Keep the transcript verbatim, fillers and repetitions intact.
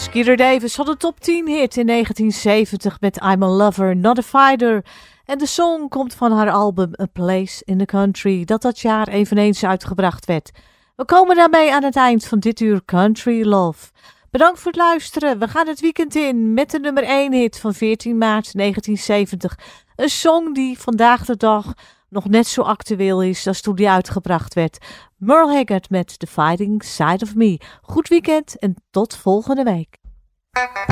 Skeeter Davis had een top tien hit in negentien zeventig met I'm a Lover, Not a Fighter. En de song komt van haar album A Place in the Country, dat dat jaar eveneens uitgebracht werd. We komen daarmee aan het eind van dit uur Country Love. Bedankt voor het luisteren. We gaan het weekend in met de nummer één hit van veertien maart negentien zeventig. Een song die vandaag de dag nog net zo actueel is als toen die uitgebracht werd. Merle Haggard met The Fighting Side of Me. Goed weekend en tot volgende week.